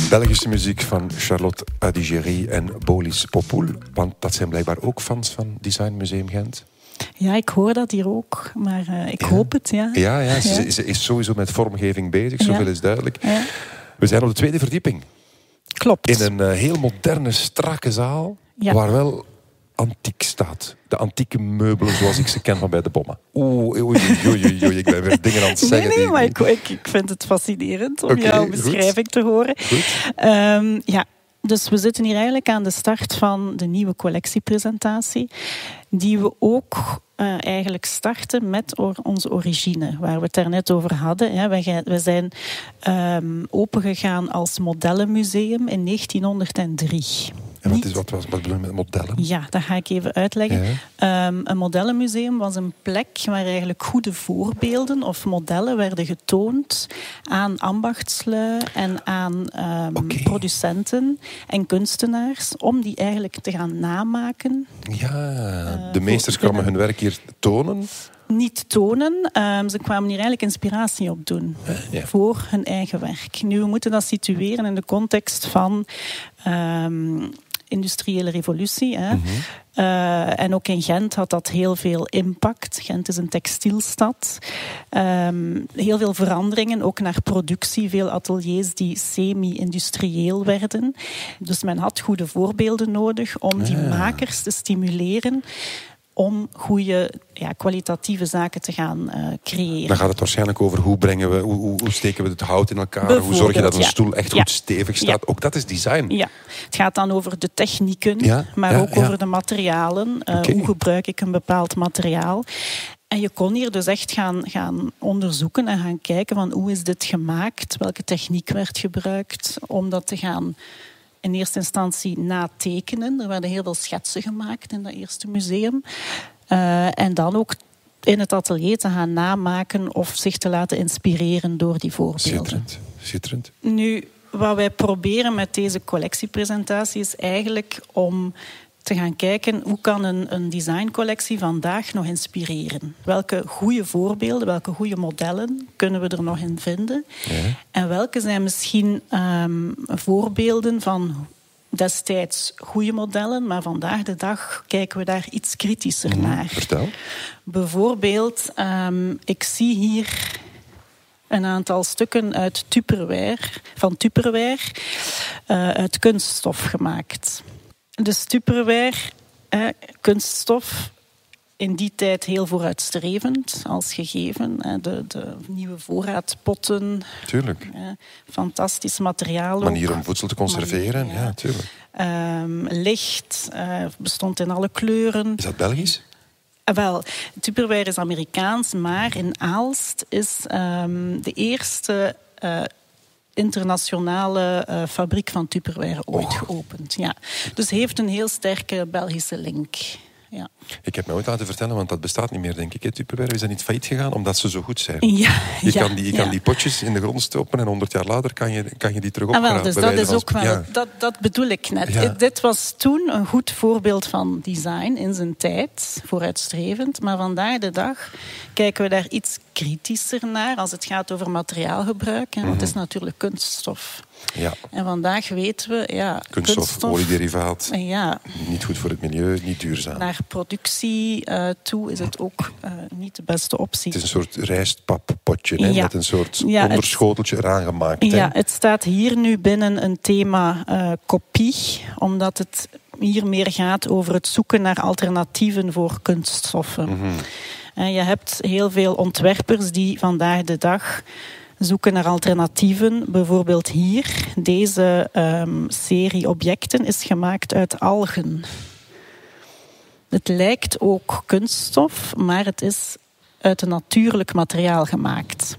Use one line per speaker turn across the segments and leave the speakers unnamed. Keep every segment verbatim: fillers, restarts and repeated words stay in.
Belgische muziek van Charlotte Adigéry en Bolis Popoul. Want dat zijn blijkbaar ook fans van Design Museum Gent.
Ja, ik hoor dat hier ook, maar uh, ik ja. hoop het, ja.
Ja, ja, ze, ja. ze is sowieso met vormgeving bezig, zoveel ja. is duidelijk. Ja. We zijn op de tweede verdieping.
Klopt.
In een uh, heel moderne, strakke zaal, ja. waar wel antiek staat. De antieke meubelen zoals ik ze ken van bij de bommen. Oeh, oei, oei, oei, oei, ik ben weer dingen aan het zeggen.
Nee, nee, maar
die...
ik, ik vind het fascinerend om
okay,
jouw beschrijving
goed.
te horen.
Goed.
Um, ja, dus we zitten hier eigenlijk aan de start van de nieuwe collectiepresentatie, die we ook uh, eigenlijk starten met or- onze origine, waar we het daarnet over hadden. Hè. We, we zijn um, opengegaan als modellenmuseum in negentienhonderddrie.
En wat, is, wat, wat bedoel je met modellen?
Ja, dat ga ik even uitleggen. Ja. Um, een modellenmuseum was een plek waar eigenlijk goede voorbeelden of modellen werden getoond aan ambachtslui en aan um, okay. producenten en kunstenaars, om die eigenlijk te gaan namaken.
Ja, de meesters uh, kwamen hun werk hier tonen.
Niet tonen, um, ze kwamen hier eigenlijk inspiratie op doen ja. voor hun eigen werk. Nu, we moeten dat situeren in de context van Um, industriële revolutie. Hè. Mm-hmm. Uh, en ook in Gent had dat heel veel impact. Gent is een textielstad. Um, heel veel veranderingen, ook naar productie. Veel ateliers die semi-industrieel werden. Dus men had goede voorbeelden nodig om die ja. makers te stimuleren om goede, ja, kwalitatieve zaken te gaan uh, creëren.
Dan gaat het waarschijnlijk over hoe brengen we, hoe, hoe steken we het hout in elkaar, hoe zorg je dat een
ja.
stoel echt
ja.
goed stevig staat. Ja. Ook dat is design.
Ja. Het gaat dan over de technieken, ja. maar
ja,
ook
ja.
over de materialen. Uh, okay. Hoe gebruik ik een bepaald materiaal? En je kon hier dus echt gaan, gaan onderzoeken en gaan kijken van hoe is dit gemaakt? Welke techniek werd gebruikt om dat te gaan in eerste instantie natekenen. Er werden heel veel schetsen gemaakt in dat eerste museum. Uh, en dan ook in het atelier te gaan namaken of zich te laten inspireren door die voorbeelden.
Schitterend, schitterend.
Nu, wat wij proberen met deze collectiepresentatie is eigenlijk om te gaan kijken hoe kan een, een designcollectie vandaag nog inspireren. Welke goede voorbeelden, welke goede modellen kunnen we er nog in vinden? Ja. En welke zijn misschien um, voorbeelden van destijds goede modellen, maar vandaag de dag kijken we daar iets kritischer mm, naar.
Vertel.
Bijvoorbeeld, um, ik zie hier een aantal stukken uit Tupperware, van Tupperware, uh, uit kunststof gemaakt. Dus Tupperware, eh, kunststof, in die tijd heel vooruitstrevend als gegeven. Eh, de, de nieuwe voorraadpotten.
Tuurlijk.
Eh, fantastisch materiaal.
Manier om voedsel te conserveren,
Manier, ja.
ja, tuurlijk.
Um, licht, uh, bestond in alle kleuren.
Is dat Belgisch?
Uh, wel, Tupperware is Amerikaans, maar in Aalst is um, de eerste Uh, internationale uh, fabriek van Tupperware ooit oh. geopend. Ja. Dus heeft een heel sterke Belgische link. Ja.
Ik heb me ooit laten vertellen, want dat bestaat niet meer, denk ik. Hè, Tupperware is dat niet failliet gegaan, omdat ze zo goed zijn.
Ja,
je
ja,
kan, die, je
ja.
kan die potjes in de grond stoppen en honderd jaar later kan je, kan je die terug opgraven.
Ah, wel, dus dat is ook wel,
ja.
dat, dat bedoel ik net.
Ja.
Dit was toen een goed voorbeeld van design in zijn tijd, vooruitstrevend. Maar vandaag de dag kijken we daar iets kritischer naar als het gaat over materiaalgebruik. En
Mm-hmm.
dat is natuurlijk kunststof.
Ja.
En vandaag weten we, ja,
kunststof,
kunststof,
oliederivaat,
ja,
niet goed voor het milieu, niet duurzaam.
Naar productie uh, toe is het ook uh, niet de beste optie.
Het is een soort rijstpappotje, hè,
ja.
met een soort
ja,
onderschoteltje het, eraan gemaakt. Hè?
Ja, het staat hier nu binnen een thema uh, kopie, omdat het hier meer gaat over het zoeken naar alternatieven voor kunststoffen.
Mm-hmm.
En je hebt heel veel ontwerpers die vandaag de dag zoeken naar alternatieven. Bijvoorbeeld hier, deze um, serie objecten is gemaakt uit algen. Het lijkt ook kunststof, maar het is uit een natuurlijk materiaal gemaakt.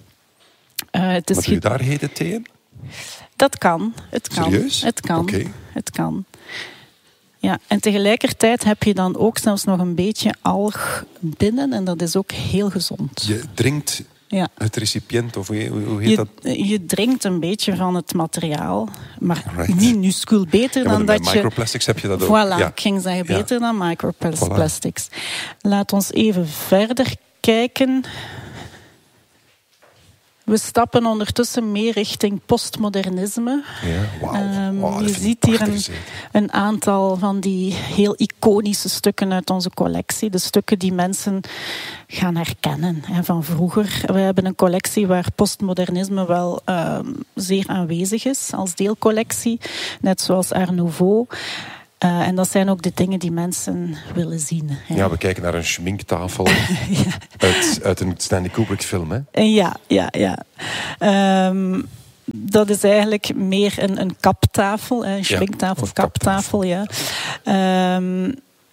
Uh, het is
Wat doe je daar heden thee?
Dat kan. Het kan.
Serieus?
Het kan.
Okay.
Het kan. Ja, en tegelijkertijd heb je dan ook zelfs nog een beetje alg binnen en dat is ook heel gezond.
Je drinkt ja. het recipiënt, of hoe, hoe heet
je,
dat?
Je drinkt een beetje van het materiaal, maar
right.
minuscuul. Beter
ja,
dan dat je...
microplastics heb je dat ook.
Voilà,
ja.
ik ging zeggen, beter ja. dan microplastics.
Voilà.
Laat ons even verder kijken. We stappen ondertussen meer richting postmodernisme.
Ja, wow.
Um,
wow,
je ziet hier een, een aantal van die heel iconische stukken uit onze collectie. De stukken die mensen gaan herkennen hè, van vroeger. We hebben een collectie waar postmodernisme wel um, zeer aanwezig is als deelcollectie. Net zoals Art Nouveau. Uh, en dat zijn ook de dingen die mensen willen zien. Hè.
Ja, we kijken naar een schminktafel ja. uit, uit een Stanley Kubrick film. Hè?
Ja, ja, ja. Um, dat is eigenlijk meer een, een kaptafel. Een schminktafel, ja, kaptafel. Ja. Um,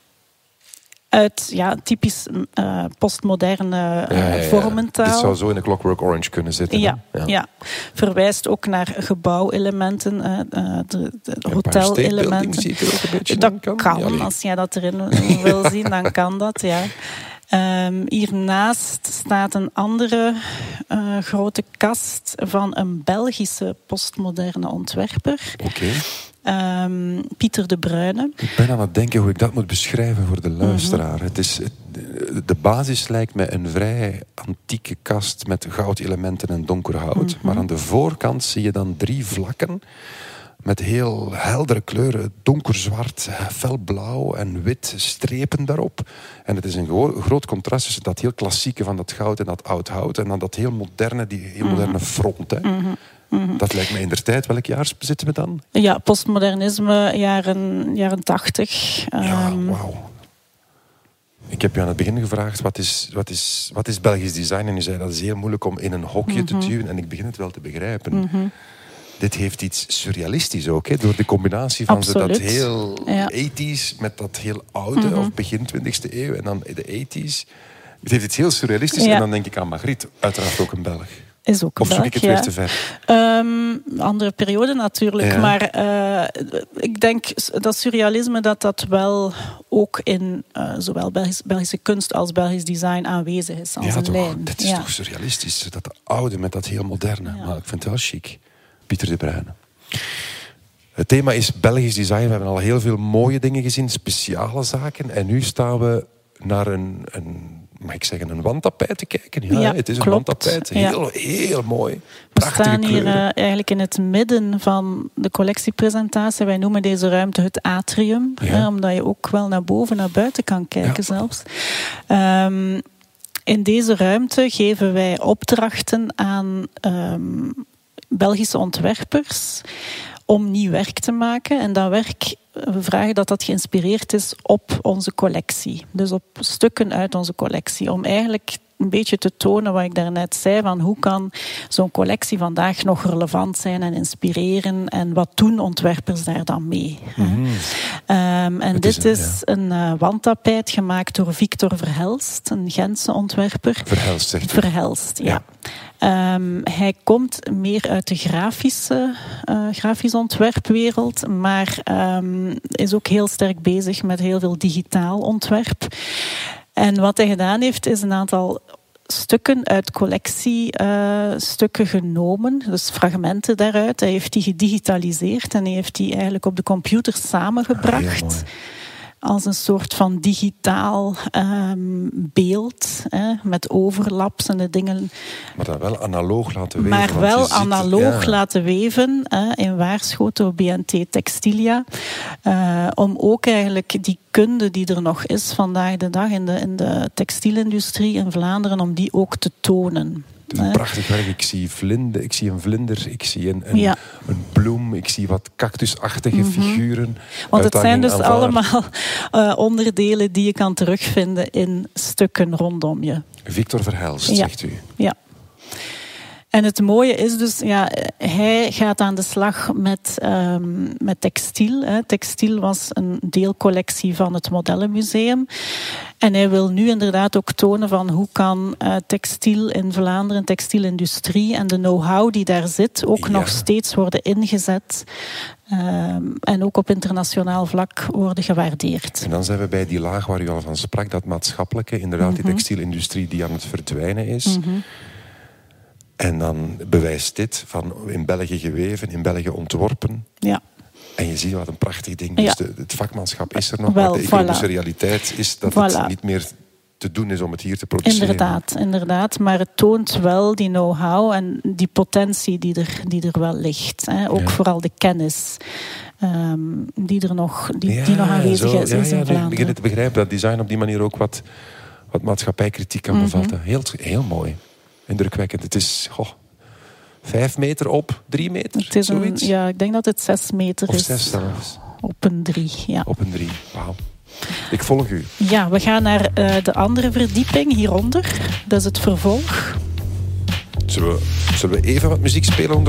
uit ja, typisch uh, postmoderne uh, ja, ja, ja. vormentaal.
Dit zou zo in een Clockwork Orange kunnen zitten.
Ja, ja. ja. Verwijst ook naar gebouwelementen, uh, de, de hotelelementen.
Ziet er ook een beetje
dat
kan,
kan
ja,
als jij dat erin wil zien, dan kan dat, ja. Um, hiernaast staat een andere uh, grote kast van een Belgische postmoderne ontwerper.
Oké.
Um, Pieter de Bruyne.
Ik ben aan het denken hoe ik dat moet beschrijven voor de luisteraar. Mm-hmm. Het is, de basis lijkt mij een vrij antieke kast met goudelementen en donker hout. Mm-hmm. Maar aan de voorkant zie je dan drie vlakken met heel heldere kleuren. Donkerzwart, felblauw en wit strepen daarop. En het is een gro- groot contrast tussen dat heel klassieke van dat goud en dat oud hout. En dan dat heel moderne, die heel moderne mm-hmm. front. Hè. Mm-hmm. Mm-hmm. Dat lijkt me in der tijd. Welk jaar zitten we dan?
Ja, postmodernisme, jaren, jaren tachtig.
Ja, um... wauw. Ik heb je aan het begin gevraagd, wat is, wat is, wat is Belgisch design? En je zei, dat is heel moeilijk om in een hokje mm-hmm. te duwen. En ik begin het wel te begrijpen. Mm-hmm. Dit heeft iets surrealistisch ook, hè? Door de combinatie van zo dat heel ja. tachtiger met dat heel oude, mm-hmm. of begin twintigste eeuw, en dan de tachtiger. Het heeft iets heel surrealistisch. Ja. En dan denk ik aan Magritte, uiteraard ook een Belg.
Is ook
of zoek ik het ja. weer te ver?
Um, andere periode natuurlijk. Ja. Maar uh, ik denk dat surrealisme dat dat wel ook in uh, zowel Belgisch, Belgische kunst als Belgisch design aanwezig is als
ja,
een
toch,
lijn.
Dit is
ja.
toch surrealistisch? Dat oude met dat heel moderne. Ja. Maar ik vind het wel chic. Pieter de Bruyne. Het thema is Belgisch design. We hebben al heel veel mooie dingen gezien, speciale zaken. En nu staan we naar een... een mag ik zeggen, een wandtapijt te kijken? Ja, ja het is een
klopt.
wandtapijt. Heel, ja. heel mooi. Prachtige
We staan hier
kleuren.
Uh, eigenlijk in het midden van de collectiepresentatie. Wij noemen deze ruimte het atrium. Ja. Hè, omdat je ook wel naar boven, naar buiten kan kijken ja. zelfs. Um, in deze ruimte geven wij opdrachten aan um, Belgische ontwerpers om nieuw werk te maken. En dat werk, we vragen dat dat geïnspireerd is op onze collectie. Dus op stukken uit onze collectie. Om eigenlijk een beetje te tonen wat ik daarnet zei. Van hoe kan zo'n collectie vandaag nog relevant zijn en inspireren. En wat doen ontwerpers daar dan mee. Mm-hmm. Um, en dit is een, is ja. een uh, wandtapijt gemaakt door Victor Verhelst. Een Gentse ontwerper.
Verhelst, zegt u?
Verhelst, ja. ja. Um, hij komt meer uit de grafische, uh, grafische ontwerpwereld, maar um, is ook heel sterk bezig met heel veel digitaal ontwerp. En wat hij gedaan heeft, is een aantal stukken uit collectiestukken uh, genomen, dus fragmenten daaruit. Hij heeft die gedigitaliseerd en hij heeft die eigenlijk op de computer samengebracht. Ah, als een soort van digitaal um, beeld, hè, met overlaps en de dingen.
Maar dat wel analoog laten weven.
Maar wel analoog
ja.
laten weven, hè, in Waarschoten door B N T Textilia. Uh, om ook eigenlijk die kunde die er nog is vandaag de dag in de, in de textielindustrie in Vlaanderen, om die ook te tonen.
Het is een prachtig werk. Ik zie, vlinder, ik zie een vlinder, ik zie een, een, ja. een bloem, ik zie wat cactusachtige mm-hmm. figuren.
Want het zijn dus allemaal uh, onderdelen die je kan terugvinden in stukken rondom je.
Victor Verhelst,
ja.
zegt u.
Ja. En het mooie is dus, ja, hij gaat aan de slag met, um, met textiel. Hè. Textiel was een deelcollectie van het Modellenmuseum. En hij wil nu inderdaad ook tonen van hoe kan uh, textiel in Vlaanderen, textielindustrie en de know-how die daar zit ook ja. nog steeds worden ingezet. Um, en ook op internationaal vlak worden gewaardeerd.
En dan zijn we bij die laag waar u al van sprak, dat maatschappelijke, inderdaad mm-hmm. die textielindustrie die aan het verdwijnen is. Mm-hmm. En dan bewijst dit van in België geweven, in België ontworpen.
Ja.
En je ziet wat een prachtig ding. Dus ja. de, het vakmanschap is er nog,
Wel,
maar de economische
voilà.
realiteit is dat
voilà.
het niet meer te doen is om het hier te produceren.
Inderdaad, inderdaad. Maar het toont wel die know-how en die potentie die er, die er wel ligt. Hè. Ook ja. vooral de kennis um, die er nog, die,
ja,
die nog aanwezig
zo,
is
ja,
in
ja,
Vlaanderen.
Ik begin het te begrijpen dat design op die manier ook wat, wat maatschappijkritiek kan mm-hmm. bevatten. Heel, heel mooi. Indrukwekkend. Het is goh, vijf meter op drie meter,
het is
zoiets?
Een, ja, ik denk dat het zes meter
of
is.
Of zes zelfs.
Op een drie, ja.
Op een drie, wauw. Ik volg u.
Ja, we gaan naar uh, de andere verdieping hieronder. Dat is het vervolg.
Zullen we, zullen we even wat muziek spelen onder